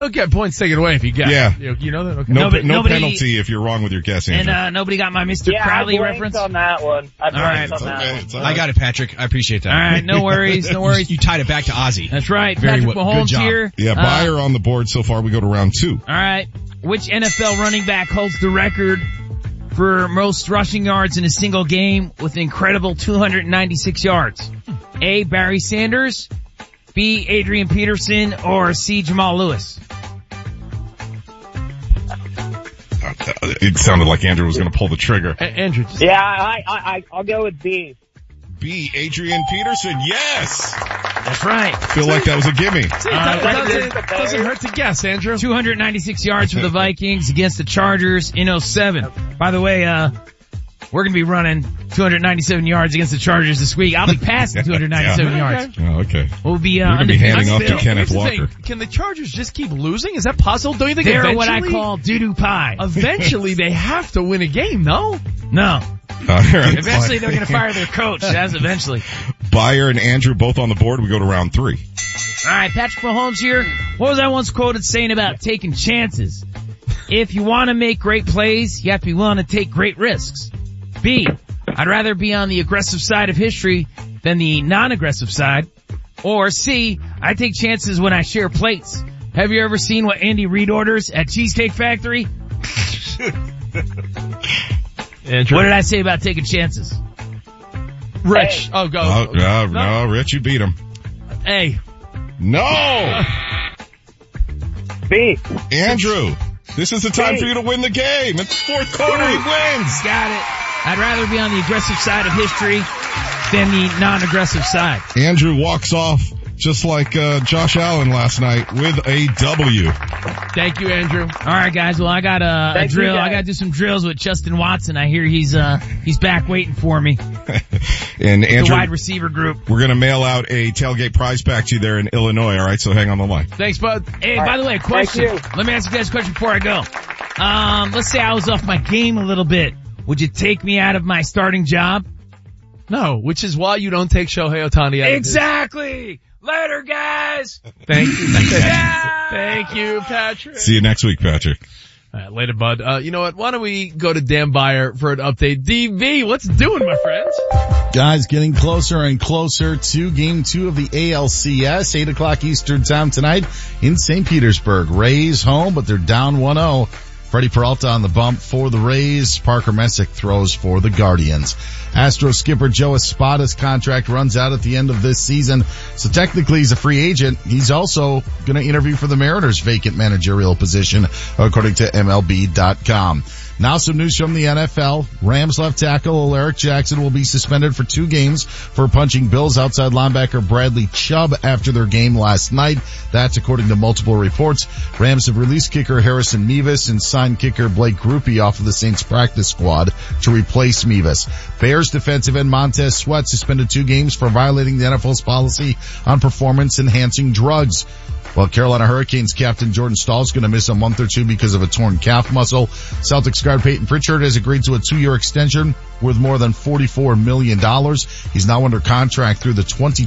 Don't get points taken away if you guess. Yeah. You know that? Okay. No Nobody- penalty if you're wrong with your guess, Andrew. And nobody got my Mr. Crowley I reference? on that one. All right. On that one. It's all I right. got it, Patrick. I appreciate that. All right, no worries. You tied it back to Ozzy. That's right. Very Patrick good Mahomes job. here. Yeah, Bayer on the board so far. We go to round 2. All right. Which NFL running back holds the record for most rushing yards in a single game with an incredible 296 yards? A, Barry Sanders, B, Adrian Peterson, or C, Jamal Lewis? It sounded like Andrew was going to pull the trigger. Andrew, just Yeah, I'll go with B. B, Adrian Peterson. Yes. That's right. Feel like that was a gimme. it doesn't hurt to guess, Andrew. 296 yards for the Vikings against the Chargers in 07. By the way, we're going to be running 297 yards against the Chargers this week. I'll be passing 297 yards. Oh, okay. We'll be You're going to be handing off to undefeated. Kenneth Here's the Walker. thing. Can the Chargers just keep losing? Is that possible? Don't you think They're eventually? what I call doo-doo pie. Eventually they have to win a game, no? No. All right. Eventually they're going to fire their coach. That's eventually. Bayer and Andrew both on the board. We go to round 3. All right, Patrick Mahomes here. What was I once quoted saying about taking chances? If you want to make great plays, you have to be willing to take great risks. B, I'd rather be on the aggressive side of history than the non-aggressive side. Or C, I take chances when I share plates. Have you ever seen what Andy Reid orders at Cheesecake Factory? Andrew. What did I say about taking chances? Rich. Hey. Oh, go. Oh, no, Rich, you beat him. Hey. No! B. Andrew, this is the time for you to win the game. It's fourth quarter. He wins. Got it. I'd rather be on the aggressive side of history than the non-aggressive side. Andrew walks off just like Josh Allen last night with a W. Thank you, Andrew. All right, guys. Well, I got a Thank you, drill. guys. I got to do some drills with Justin Watson. I hear he's back waiting for me. And The Andrew, wide receiver group. we're going to mail out a tailgate prize pack to you there in Illinois, all right? So hang on the line. Thanks, bud. Hey, by the way, question. Thank you. Let me ask you guys a question before I go. Let's say I was off my game a little bit. Would you take me out of my starting job? No, which is why you don't take Shohei Ohtani out of his- Exactly. Later, guys. Thank you. Thank you, Patrick. See you next week, Patrick. All right, later, bud. You know what? Why don't we go to Dan Bayer for an update? DV, what's it doing, my friends? Guys, getting closer and closer to game 2 of the ALCS, 8 o'clock Eastern time tonight in St. Petersburg. Rays home, but they're down 1-0. Freddie Peralta on the bump for the Rays. Parker Messick throws for the Guardians. Astros skipper Joe Espada's contract runs out at the end of this season, so technically he's a free agent. He's also going to interview for the Mariners' vacant managerial position, according to MLB.com. Now some news from the NFL. Rams left tackle Alaric Jackson will be suspended for 2 games for punching Bills outside linebacker Bradley Chubb after their game last night. That's according to multiple reports. Rams have released kicker Harrison Mevis and signed kicker Blake Grupe off of the Saints practice squad to replace Mevis. Bears defensive end Montez Sweat suspended 2 games for violating the NFL's policy on performance-enhancing drugs. While Carolina Hurricanes captain Jordan Staal is going to miss a month or 2 because of a torn calf muscle, Celtics guard Peyton Pritchard has agreed to a 2-year extension worth more than $44 million. He's now under contract through the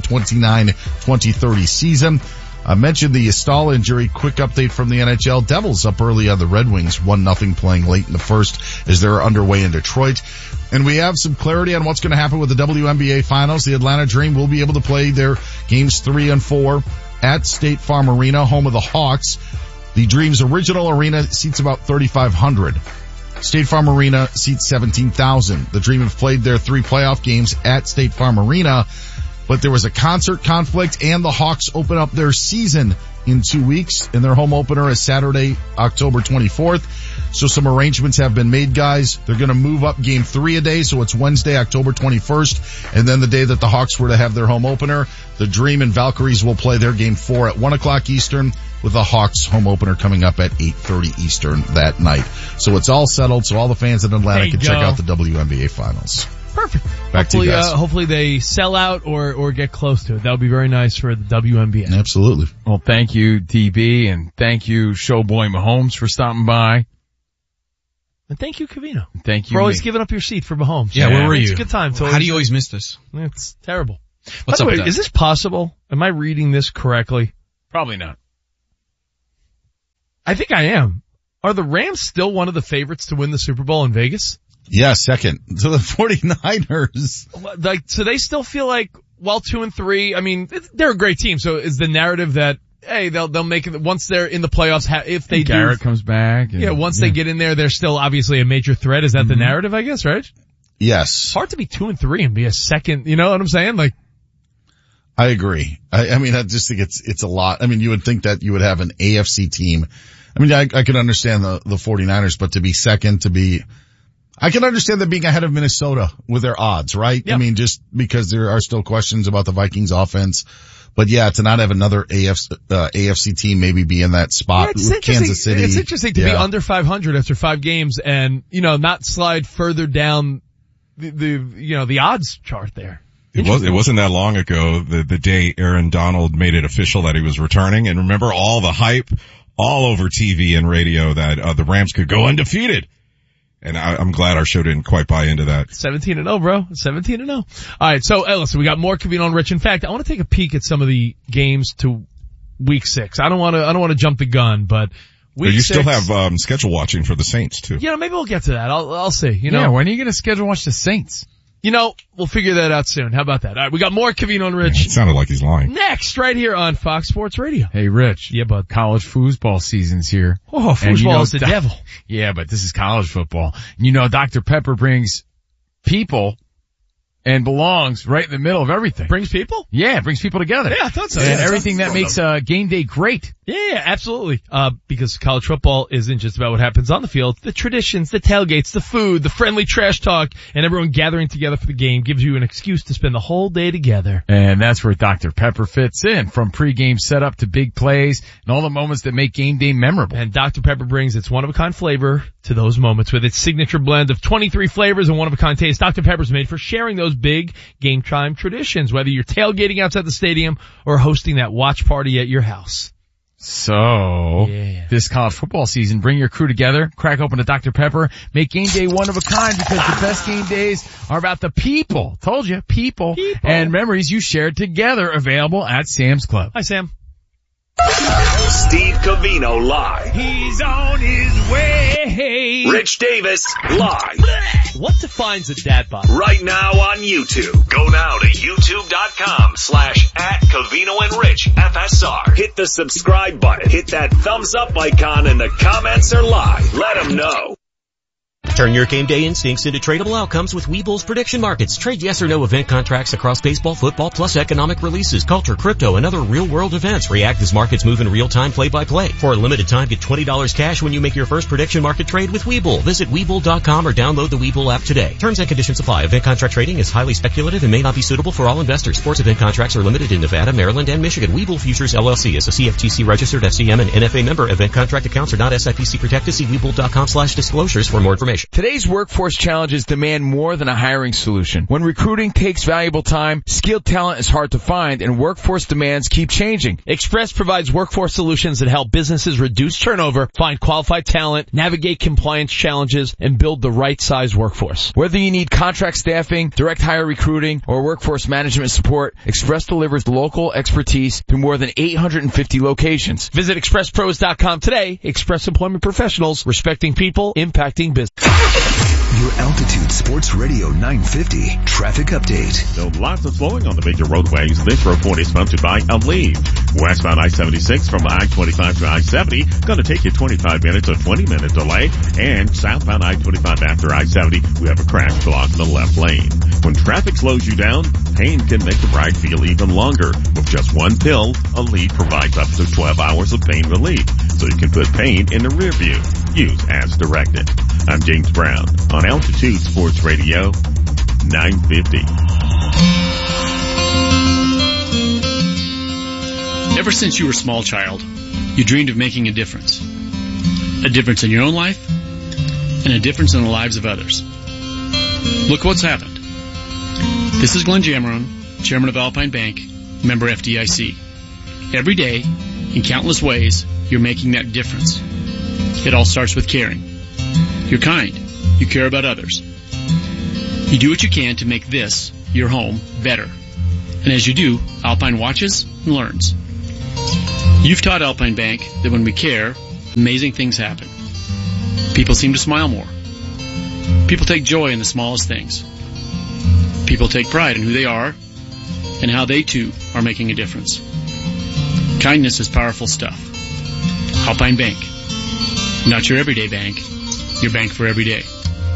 2029-2030 season. I mentioned the Staal injury. Quick update from the NHL. Devils up early on the Red Wings, 1-0 playing late in the first as they're underway in Detroit. And we have some clarity on what's going to happen with the WNBA Finals. The Atlanta Dream will be able to play their games 3 and 4 at State Farm Arena, home of the Hawks. The Dream's original arena seats about 3,500. State Farm Arena seats 17,000. The Dream have played their 3 playoff games at State Farm Arena, but there was a concert conflict and the Hawks open up their season in 2 weeks, and their home opener is Saturday, October 24th. So some arrangements have been made, guys. They're going to move up game 3 a day, so it's Wednesday, October 21st, and then the day that the Hawks were to have their home opener, the Dream and Valkyries will play their game 4 at 1 o'clock Eastern, with the Hawks home opener coming up at 8:30 Eastern that night. So it's all settled, so all the fans in Atlanta can check out the WNBA Finals. Perfect. Back to you guys. Hopefully they sell out or get close to it. That would be very nice for the WNBA. Absolutely. Well, thank you, DB, and thank you, Showboy Mahomes, for stopping by. And thank you, Cavino. Thank you. For always giving up your seat for Mahomes. Yeah, where were It's you? a good time. How do you always miss this? It's terrible. What's By up the way, with that? is this possible? Am I reading this correctly? Probably not. I think I am. Are the Rams still one of the favorites to win the Super Bowl in Vegas? Yeah, second to the 49ers. Like, so they still feel like, well, 2-3. I mean, they're a great team. So is the narrative that, hey, they'll make it once they're in the playoffs, if they Garrett comes back. And, once they get in there, they're still obviously a major threat. Is that the narrative, I guess, right? Yes. It's hard to be 2-3 and be a second, you know what I'm saying? Like, I agree. I mean, I just think it's a lot. I mean, you would think that you would have an AFC team. I mean, I could understand the 49ers, but to be second, I can understand them being ahead of Minnesota with their odds, right? Yep. I mean, just because there are still questions about the Vikings offense. But yeah, to not have another AFC team maybe be in that spot with Kansas City. It's interesting to be under 500 after 5 games and, not slide further down the odds chart there. It wasn't that long ago, the day Aaron Donald made it official that he was returning. And remember all the hype all over TV and radio that the Rams could go undefeated. And I'm glad our show didn't quite buy into that. 17-0, bro. 17-0. All right. So, listen, we got more Covino and Rich. In fact, I want to take a peek at some of the games to week 6. I don't want to jump the gun, but week 6. You still have, schedule watching for the Saints too. Yeah, maybe we'll get to that. I'll see, Yeah, when are you going to schedule watch the Saints? We'll figure that out soon. How about that? All right. We got more Covino and Rich. It sounded like he's lying. Next, right here on Fox Sports Radio. Hey, Rich. Yeah, bud. College foosball season's here. Oh, foosball is the devil. Yeah, but this is college football. Dr. Pepper brings people and belongs right in the middle of everything. Brings people? Yeah, it brings people together. Yeah, I thought so. And everything that makes game day great. Yeah, absolutely. Because college football isn't just about what happens on the field. The traditions, the tailgates, the food, the friendly trash talk, and everyone gathering together for the game gives you an excuse to spend the whole day together. And that's where Dr. Pepper fits in, from pregame setup to big plays and all the moments that make game day memorable. And Dr. Pepper brings its one-of-a-kind flavor to those moments with its signature blend of 23 flavors and one-of-a-kind taste. Dr. Pepper's made for sharing those big game time traditions, whether you're tailgating outside the stadium or hosting that watch party at your house. So, This college football season, bring your crew together, crack open a Dr. Pepper, make game day one of a kind, because the best game days are about the people. Told you, people. And memories you shared together, available at Sam's Club. Hi, Sam. Steve Covino live. He's on his way. Rich Davis live. What defines a dad bod? Right now on YouTube. Go now to youtube.com/@Covino and Rich FSR. Hit the subscribe button. Hit that thumbs up icon, and the comments are live. Let them know. Turn your game day instincts into tradable outcomes with Webull's prediction markets. Trade yes or no event contracts across baseball, football, plus economic releases, culture, crypto, and other real-world events. React as markets move in real time, play-by-play. For a limited time, get $20 cash when you make your first prediction market trade with Webull. Visit Webull.com or download the Webull app today. Terms and conditions apply. Event contract trading is highly speculative and may not be suitable for all investors. Sports event contracts are limited in Nevada, Maryland, and Michigan. Webull Futures LLC is a CFTC registered FCM and NFA member. Event contract accounts are not SIPC protected. See Webull.com/disclosures for more information. Today's workforce challenges demand more than a hiring solution. When recruiting takes valuable time, skilled talent is hard to find, and workforce demands keep changing. Express provides workforce solutions that help businesses reduce turnover, find qualified talent, navigate compliance challenges, and build the right size workforce. Whether you need contract staffing, direct hire recruiting, or workforce management support, Express delivers local expertise through more than 850 locations. Visit expresspros.com today. Express Employment Professionals, respecting people, impacting business. Your Altitude Sports Radio 950 traffic update. So lots of slowing on the major roadways. This report is sponsored by Aleve. Westbound I-76 from I-25 to I-70 going to take you 25 minutes, a 20-minute delay. And southbound I-25 after I-70, we have a crash blocking the left lane. When traffic slows you down, pain can make the ride feel even longer. With just one pill, Aleve provides up to 12 hours of pain relief, so you can put pain in the rear view. Use as directed. I'm James Brown on Altitude Sports Radio 950. Ever since you were a small child, you dreamed of making a difference. A difference in your own life and a difference in the lives of others. Look what's happened. This is Glenn Jameron, Chairman of Alpine Bank, member FDIC. Every day, in countless ways, you're making that difference. It all starts with caring. You're kind. You care about others. You do what you can to make this, your home, better. And as you do, Alpine watches and learns. You've taught Alpine Bank that when we care, amazing things happen. People seem to smile more. People take joy in the smallest things. People take pride in who they are and how they too are making a difference. Kindness is powerful stuff. Alpine Bank. Not your everyday bank, your bank for every day.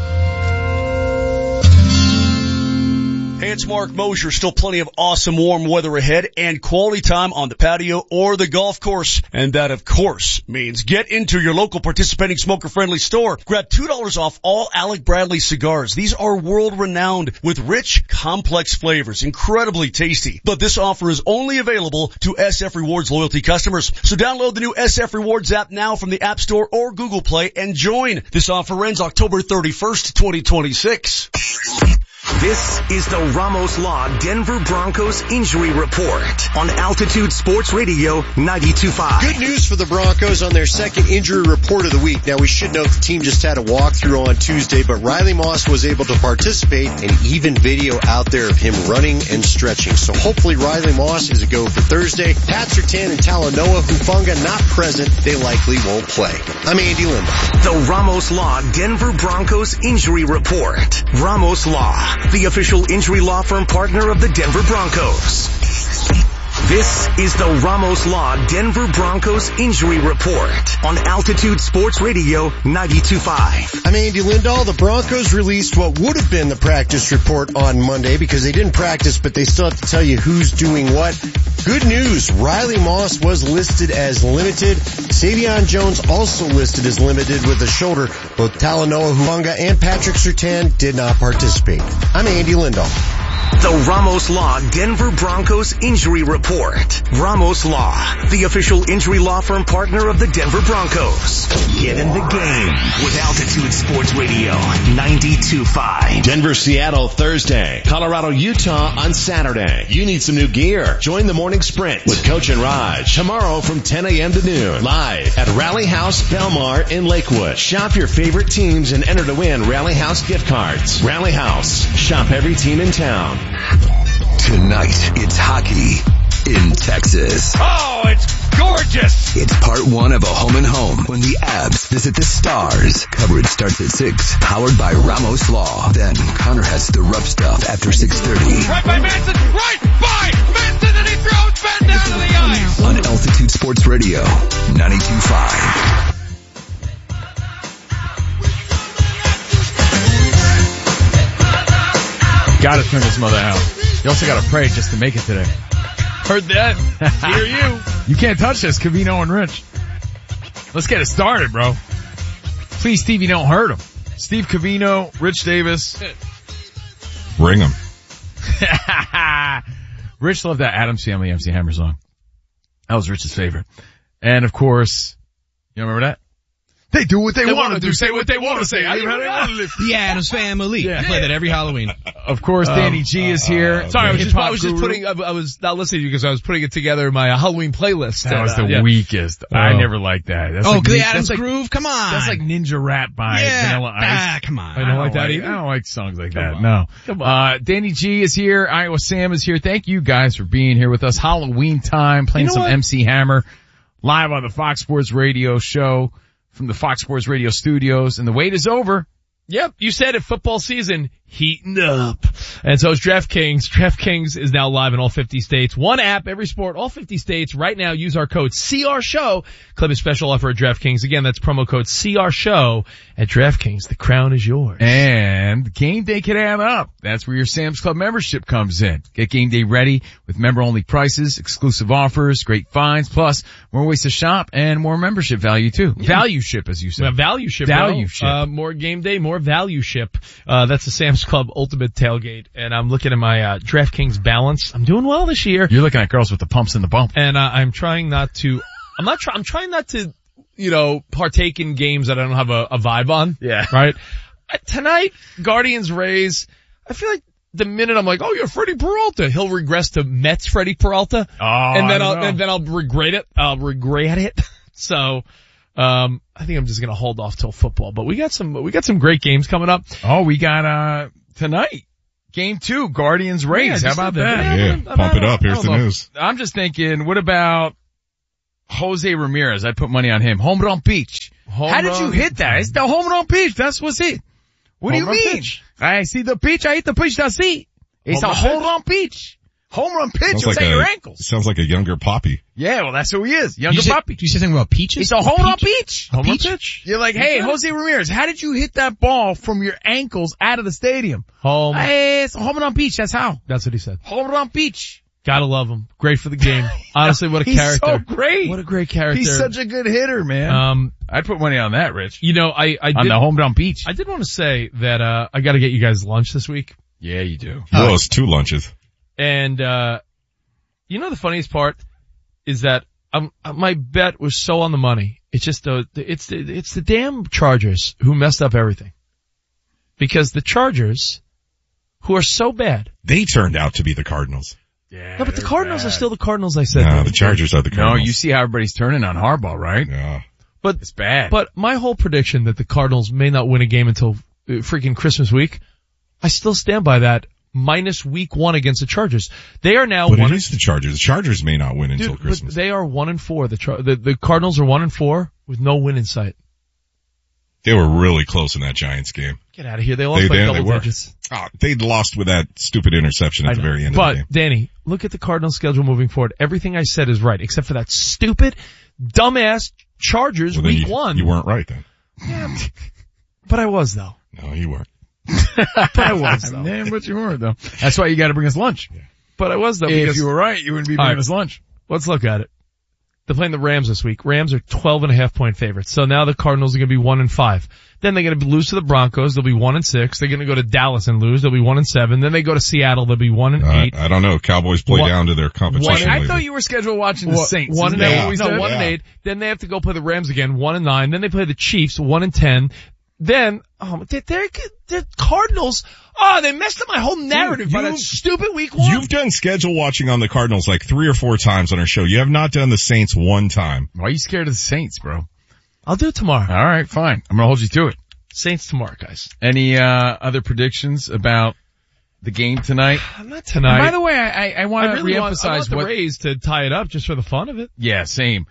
Hey, it's Mark Mosier. Still plenty of awesome warm weather ahead and quality time on the patio or the golf course. And that, of course, means get into your local participating smoker-friendly store. Grab $2 off all Alec Bradley cigars. These are world-renowned with rich, complex flavors, incredibly tasty. But this offer is only available to SF Rewards loyalty customers. So download the new SF Rewards app now from the App Store or Google Play and join. This offer ends October 31st, 2026. This is the Ramos Law Denver Broncos Injury Report on Altitude Sports Radio 92.5. Good news for the Broncos on their second injury report of the week. Now, we should note the team just had a walkthrough on Tuesday, but Riley Moss was able to participate, and even video out there of him running and stretching. So hopefully Riley Moss is a go for Thursday. Pat Surtain and Talanoa Hufanga not present. They likely won't play. I'm Andy Lindahl. The Ramos Law Denver Broncos Injury Report. Ramos Law, the official injury law firm partner of the Denver Broncos. This is the Ramos Law Denver Broncos Injury Report on Altitude Sports Radio 92.5. I'm Andy Lindahl. The Broncos released what would have been the practice report on Monday because they didn't practice, but they still have to tell you who's doing what. Good news, Riley Moss was listed as limited. Savion Jones also listed as limited with a shoulder. Both Talanoa Hufanga and Patrick Surtain did not participate. I'm Andy Lindahl. The Ramos Law Denver Broncos Injury Report. Ramos Law, the official injury law firm partner of the Denver Broncos. Get in the game with Altitude Sports Radio 92.5. Denver, Seattle Thursday. Colorado, Utah on Saturday. You need some new gear. Join the morning sprint with Coach and Raj tomorrow from 10 a.m. to noon. Live at Rally House Belmar in Lakewood. Shop your favorite teams and enter to win Rally House gift cards. Rally House. Shop every team in town. Tonight, it's hockey in Texas. Oh, it's gorgeous! It's part one of a home and home when the Abs visit the Stars. Coverage starts at 6, powered by Ramos Law. Then Connor has the rough stuff after 6:30. Right by Manson, right by Manson, and he throws Ben down to the ice! On Altitude Sports Radio 92.5. Gotta turn this mother out. You also gotta pray just to make it today. Heard that. Hear you. You can't touch this, Covino and Rich. Let's get it started, bro. Please, Stevie, don't hurt him. Steve Covino, Rich Davis. Bring him. Rich loved that Addams Family MC Hammer song. That was Rich's favorite. And of course, you remember that? They do what they want to do, say what they want to say. The Addams Family. Yeah. I play that every Halloween. Of course, Danny G is here. Sorry, I was not listening to you because I was putting it together in my Halloween playlist. That was the weakest. I never liked that. That's like the Addams Groove? Come on. That's like Ninja Rap by Vanilla Ice. Come on. I don't like that either. I don't like songs like that. No. Come on. Danny G is here. Iowa Sam is here. Thank you guys for being here with us. Halloween time, playing some MC Hammer live on the Fox Sports Radio show from the Fox Sports Radio studios, and the wait is over. Yep, you said it, football season heating up. And so is DraftKings. DraftKings is now live in all 50 states. One app, every sport, all 50 states. Right now, use our code CRSHOW. Claim a special offer at DraftKings. Again, that's promo code CRSHOW at DraftKings. The crown is yours. And game day can add up. That's where your Sam's Club membership comes in. Get game day ready with member-only prices, exclusive offers, great finds, plus more ways to shop and more membership value too. Yeah. Value ship, as you said. Well, value ship. Value ship. More game day, more value ship. That's the Sam's Club Ultimate Tailgate. And I'm looking at my DraftKings balance. I'm doing well this year. You're looking at girls with the pumps in the bump. And I'm trying not to, I'm trying not to, partake in games that I don't have a vibe on. Yeah. Right? Tonight, Guardians Rays, I feel like the minute I'm like, oh, you're Freddie Peralta, he'll regress to Mets Freddie Peralta. Oh, and then I'll regret it. I'll regret it. So, I think I'm just gonna hold off till football, but we got some great games coming up. Oh, we got, tonight, game 2, Guardians Rays. How about that? Yeah, pump it up. Here's the news. I'm just thinking, what about Jose Ramirez. I put money on him. Home run pitch. How did you hit that? It's the home run pitch. That's what's it. What do you mean? Pitch. I see the pitch. I hit the pitch. That's it. It's a home run pitch. Home run pitch. It's at your ankles. Sounds like a younger Poppy. Yeah, well, that's who he is. Younger Poppy. Did you say something about peaches? It's a home run pitch. Home run pitch. You're like, hey, Jose Ramirez, how did you hit that ball from your ankles out of the stadium? It's a home run pitch. That's how. That's what he said. Home run pitch. Gotta love him. Great for the game. Honestly, what a character. He's so great. What a great character. He's such a good hitter, man. I'd put money on that, Rich. You know, I on the home run pitch. I did want to say that, I gotta get you guys lunch this week. Yeah, you do. Well, it's 2 lunches. And, you know the funniest part is that my bet was so on the money. It's just it's the damn Chargers who messed up everything. Because the Chargers, who are so bad. They turned out to be the Cardinals. Yeah. No, but the Cardinals are still the Cardinals, I said. No, the Chargers are the Cardinals. No, you see how everybody's turning on Harbaugh, right? Yeah. But it's bad. But my whole prediction that the Cardinals may not win a game until freaking Christmas week, I still stand by that. Minus week 1 against the Chargers. They are now but it is the Chargers. The Chargers may not win until Christmas. But they are 1-4. The Cardinals are 1-4 with no win in sight. They were really close in that Giants game. Get out of here. They lost by double digits. They'd lost with that stupid interception at the very end of the game. But, Danny, look at the Cardinals schedule moving forward. Everything I said is right, except for that stupid, dumbass Chargers week 1. You weren't right then. Yeah. But I was though. No, you weren't. But I was though. Damn, but you weren't though. That's why you gotta bring us lunch. Yeah. But I was though. If you were right, you wouldn't be bringing us lunch. Let's look at it. They're playing the Rams this week. Rams are 12.5 point favorites. So now the Cardinals are going to be 1-5. Then they're going to lose to the Broncos. They'll be 1-6. They're going to go to Dallas and lose. They'll be 1-7. Then they go to Seattle. They'll be 1-8. I don't know. Cowboys play down to their competition. I thought you were scheduled watching the Saints. 1-8. Then they have to go play the Rams again, 1-9. Then they play the Chiefs, 1-10. Then, they're Cardinals. Oh, they messed up my whole narrative by that stupid week 1. You've done schedule watching on the Cardinals like 3 or 4 times on our show. You have not done the Saints 1 time. Why are you scared of the Saints, bro? I'll do it tomorrow. All right, fine. I'm gonna hold you to it. Saints tomorrow, guys. Any, other predictions about the game tonight? Not tonight. And by the way, I want to reemphasize I want the Rays to tie it up just for the fun of it. Yeah, same.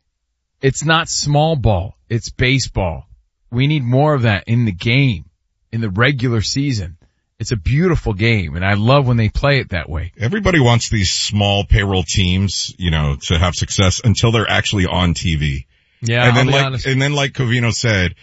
It's not small ball. It's baseball. We need more of that in the game, in the regular season. It's a beautiful game, and I love when they play it that way. Everybody wants these small payroll teams, to have success until they're actually on TV. Yeah, and then like Covino said,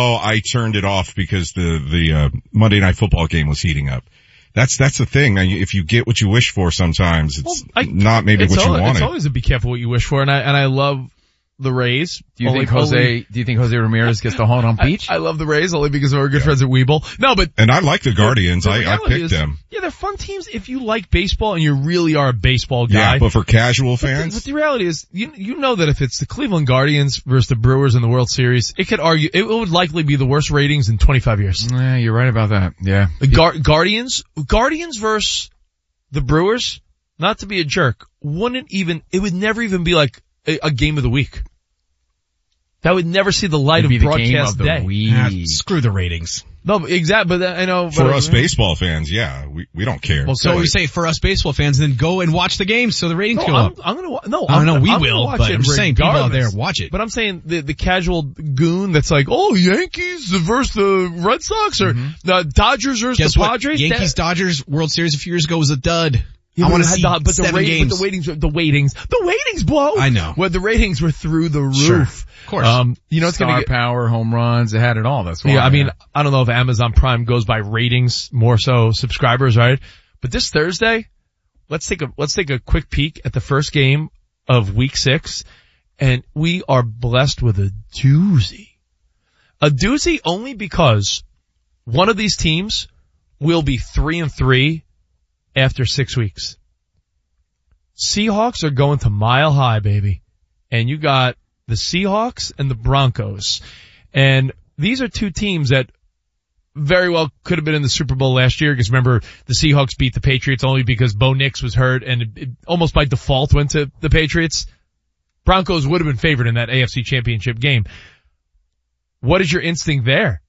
I turned it off because the Monday Night Football game was heating up. That's the thing. If you get what you wish for sometimes, it's not maybe what you wanted. It's always a be careful what you wish for, and I love the Rays. Do you think Jose Ramirez gets the home run peach? I love the Rays only because we're good friends at Weeble. No, but. And I like the Guardians. I picked them. Yeah, they're fun teams if you like baseball and you really are a baseball guy. Yeah, but for casual fans. But the reality is, you know that if it's the Cleveland Guardians versus the Brewers in the World Series, it would likely be the worst ratings in 25 years. Yeah, you're right about that. Yeah. Guardians versus the Brewers, not to be a jerk, it would never even be like a game of the week. That would never see the light of broadcast day. Screw the ratings. No, exactly, but I know. For us baseball fans, yeah, we don't care. Well, so we say for us baseball fans, then go and watch the game so the ratings go up. We will, but I'm saying people out there watch it. But I'm saying the casual goon that's like, Yankees versus the Red Sox or the Dodgers versus the Padres. Yankees Dodgers World Series a few years ago was a dud. Yeah, I want to see but 7 games. But the ratings blow. I know. Well, the ratings were through the roof. Sure. Of course. It's gonna get power, home runs. It had it all. That's why. Yeah, I don't know if Amazon Prime goes by ratings more so subscribers, right? But this Thursday, let's take a quick peek at the first game of week 6, and we are blessed with a doozy. A doozy only because one of these teams will be 3-3 after 6 weeks. Seahawks are going to Mile High, baby. And you got the Seahawks and the Broncos. And these are two teams that very well could have been in the Super Bowl last year, because remember, the Seahawks beat the Patriots only because Bo Nix was hurt, and it almost by default went to the Patriots. Broncos would have been favored in that AFC Championship game. What is your instinct there?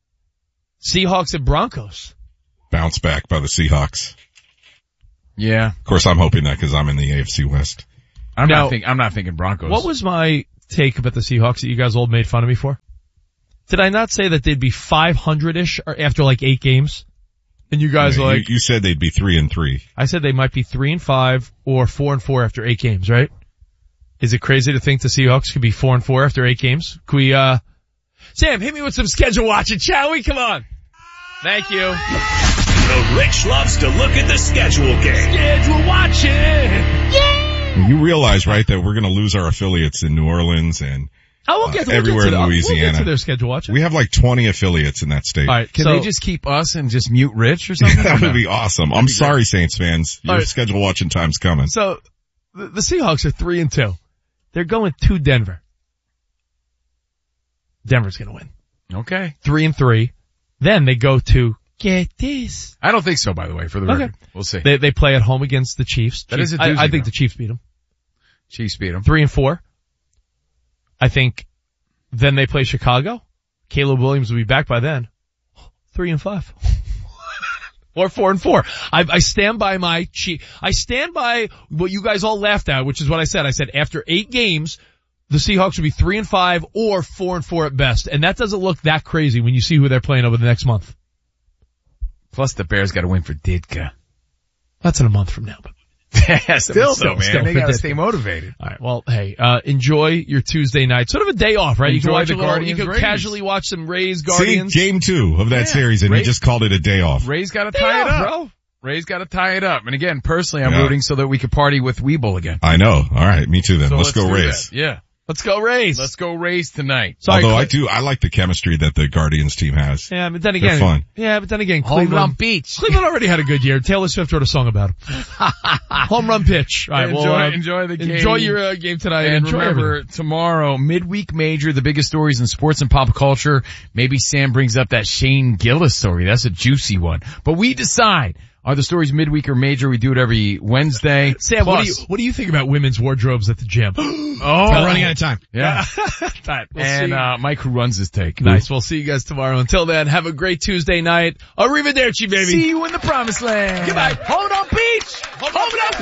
Seahawks and Broncos. Bounce back by the Seahawks. Yeah. Of course, I'm hoping that because I'm in the AFC West. I'm not thinking Broncos. What was my take about the Seahawks that you guys all made fun of me for? Did I not say that they'd be 500-ish after like 8 games? And you guys are like... You said they'd be 3-3. I said they might be 3-5 or 4-4 after 8 games, right? Is it crazy to think the Seahawks could be 4-4 after 8 games? Can we, Sam, hit me with some schedule watching, shall we? Come on. Thank you. The Rich loves to look at the schedule game. Schedule watching. Yeah. You realize, right, that we're going to lose our affiliates in New Orleans and everywhere in Louisiana. We'll get to their schedule watching. We have like 20 affiliates in that state. All right, can they just keep us and just mute Rich or something? That would be awesome. I'm sorry, Saints fans. Your schedule watching time's coming. So the Seahawks are 3-2. They're going to Denver. Denver's going to win. Okay. 3-3. Then they go to, get this. I don't think so, by the way, for the record. We'll see. They play at home against the Chiefs. That is a doozy, I think the Chiefs beat them. Chiefs beat them. 3-4. I think then they play Chicago. Caleb Williams will be back by then. 3-5. Or 4-4. I stand by I stand by what you guys all laughed at, which is what I said. I said after 8 games, the Seahawks would be 3-5 or 4-4 at best. And that doesn't look that crazy when you see who they're playing over the next month. Plus the Bears gotta win for Ditka. That's in a month from now, but. Still, man. They gotta stay motivated. All right. Well, hey, enjoy your Tuesday night. Sort of a day off, right? Enjoy you can the Guardians. You can casually watch some Rays Guardians. See, game 2 of that series, and you just called it a day off. Rays gotta tie it up, bro. Rays gotta tie it up. And again, personally, I'm rooting so that we could party with Weeble again. I know. All right. Me too then. So let's go Rays. That. Yeah. Let's go Rays. Let's go Rays tonight. Sorry, although I like the chemistry that the Guardians team has. Yeah, but then again, they're fun. Yeah, but then again, Home Run Beach. Cleveland already had a good year. Taylor Swift wrote a song about him. Home Run Pitch. All right, enjoy the game. Enjoy your game tonight. And enjoy remember, tomorrow, midweek major, the biggest stories in sports and pop culture. Maybe Sam brings up that Shane Gillis story. That's a juicy one. But we decide. Are the stories midweek or major? We do it every Wednesday. Sam, what do you think about women's wardrobes at the gym? We're running out of time. Yeah. We'll Mike who runs his take. Nice. We'll see you guys tomorrow. Until then, have a great Tuesday night. Arrivederci, baby. See you in the promised land. Goodbye. Hold on, Beach. Hold on,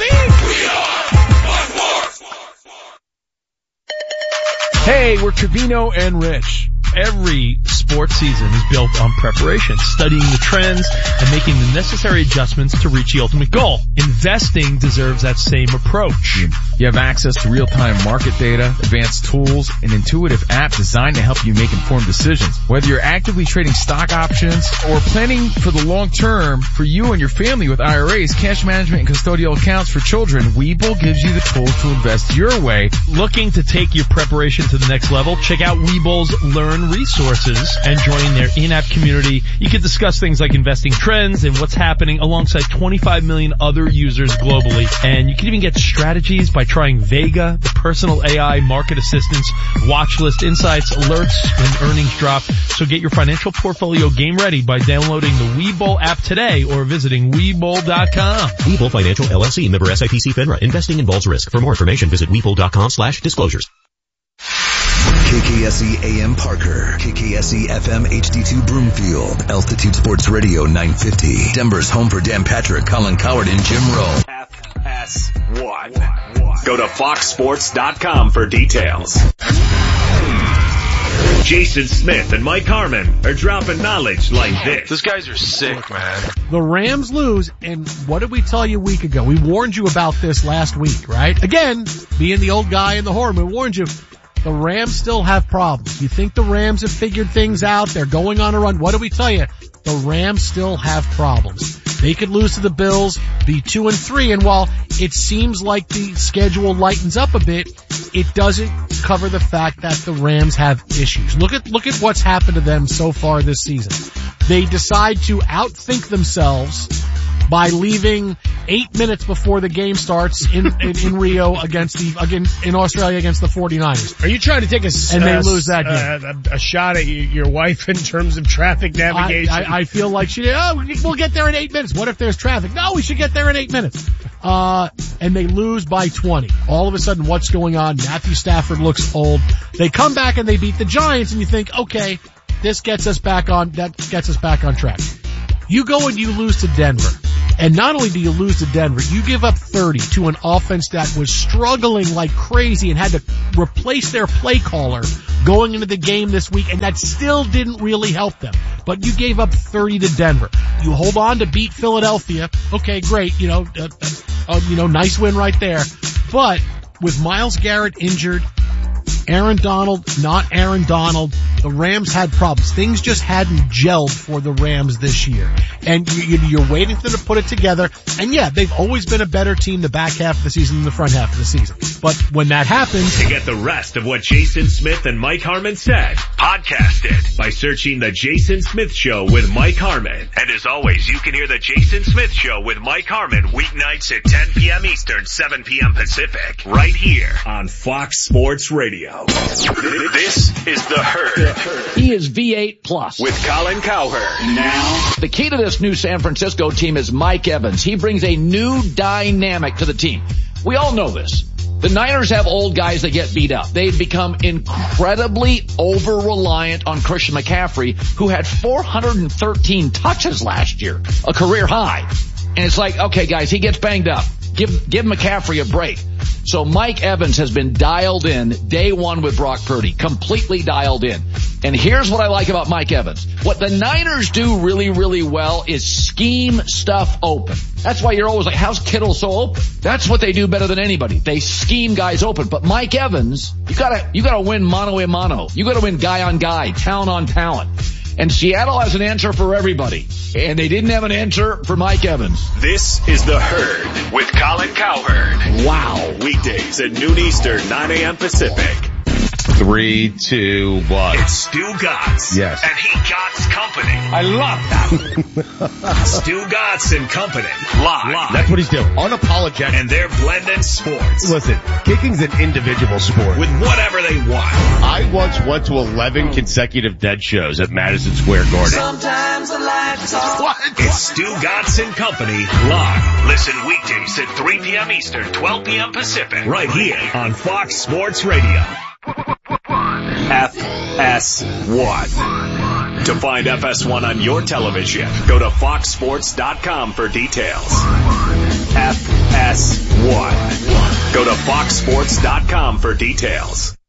Beach. We are one more. Hey, we're Trevino and Rich. Every sports season is built on preparation, studying the trends, and making the necessary adjustments to reach the ultimate goal. Investing deserves that same approach. You have access to real-time market data, advanced tools, an intuitive app designed to help you make informed decisions. Whether you're actively trading stock options or planning for the long term for you and your family with IRAs, cash management, and custodial accounts for children, Webull gives you the tools to invest your way. Looking to take your preparation to the next level? Check out Webull's Learn resources and join their in-app community. You can discuss things like investing trends and what's happening alongside 25 million other users globally. And you can even get strategies by trying Vega, the personal AI market assistance, watch list insights, alerts when earnings drop. So get your financial portfolio game ready by downloading the Webull app today or visiting Webull.com. Webull Financial LLC, member SIPC FINRA. Investing involves risk. For more information, visit Webull.com/disclosures. KKSE AM Parker, KKSE FM HD2 Broomfield, Altitude Sports Radio 950, Denver's home for Dan Patrick, Colin Coward, and Jim Rowe. FS1. Go to foxsports.com for details. Jason Smith and Mike Harmon are dropping knowledge like this. Those guys are sick, man. The Rams lose, and what did we tell you a week ago? We warned you about this last week, right? Again, being the old guy in the horror movie, warned you. The Rams still have problems. You think the Rams have figured things out? They're going on a run. What did we tell you? The Rams still have problems. They could lose to the Bills, be 2-3, and while it seems like the schedule lightens up a bit, it doesn't cover the fact that the Rams have issues. Look at what's happened to them so far this season. They decide to outthink themselves by leaving 8 minutes before the game starts in Rio in Australia against the 49ers. Are you trying to take and they lose that game? A shot at your wife in terms of traffic navigation? I feel like we'll get there in 8 minutes. What if there's traffic? No, we should get there in 8 minutes. And they lose by 20. All of a sudden, what's going on? Matthew Stafford looks old. They come back and they beat the Giants, and you think, okay, that gets us back on track. You go and you lose to Denver. And not only do you lose to Denver, you give up 30 to an offense that was struggling like crazy and had to replace their play caller going into the game this week, and that still didn't really help them. But you gave up 30 to Denver. You hold on to beat Philadelphia. Okay, great. Nice win right there. But with Myles Garrett injured, Aaron Donald, not Aaron Donald, the Rams had problems. Things just hadn't gelled for the Rams this year. And you're waiting for them to put it together. And yeah, they've always been a better team the back half of the season than the front half of the season. But when that happens... To get the rest of what Jason Smith and Mike Harmon said, podcast it by searching The Jason Smith Show with Mike Harmon. And as always, you can hear The Jason Smith Show with Mike Harmon weeknights at 10 p.m. Eastern, 7 p.m. Pacific, right here on Fox Sports Radio. This is The Herd. He is V8 Plus. With Colin Cowherd. Now, the key to this new San Francisco team is Mike Evans. He brings a new dynamic to the team. We all know this. The Niners have old guys that get beat up. They've become incredibly over-reliant on Christian McCaffrey, who had 413 touches last year, a career high. And it's like, okay guys, he gets banged up. Give McCaffrey a break. So Mike Evans has been dialed in day one with Brock Purdy, completely dialed in. And here's what I like about Mike Evans. What the Niners do really, really well is scheme stuff open. That's why you're always like, how's Kittle so open? That's what they do better than anybody. They scheme guys open. But Mike Evans, you gotta win mano a mano. You gotta win guy on guy, talent on talent. And Seattle has an answer for everybody. And they didn't have an answer for Mike Evans. This is The Herd with Colin Cowherd. Wow. Weekdays at noon Eastern, 9 a.m. Pacific. 3, 2, 1. It's Stu Gotts. Yes. And he Gotts Company. I love that. Stu Gotts and Company. Live. That's what he's doing. Unapologetic. And they're blending sports. Listen, kicking's an individual sport. With whatever they want. I once went to 11 consecutive dead shows at Madison Square Garden. Sometimes I like to talk. What? It's Stu Gotts and Company. Live. Listen weekdays at 3 p.m. Eastern, 12 p.m. Pacific. Right here on Fox Sports Radio. FS1. To find FS1 on your television, go to foxsports.com for details. FS1. Go to foxsports.com for details.